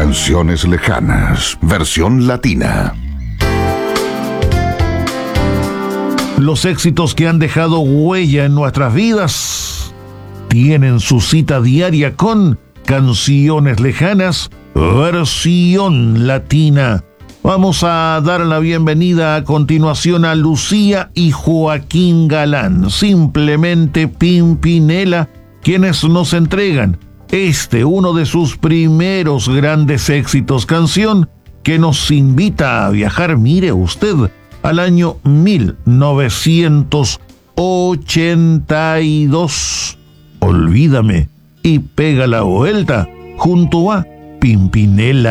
Canciones lejanas, versión latina. Los éxitos que han dejado huella en nuestras vidas tienen su cita diaria con Canciones Lejanas, versión latina. Vamos a dar la bienvenida a continuación a Lucía y Joaquín Galán, simplemente Pimpinela, quienes nos entregan uno de sus primeros grandes éxitos, canción que nos invita a viajar, mire usted, al año 1982. Olvídame y pega la vuelta junto a Pimpinela.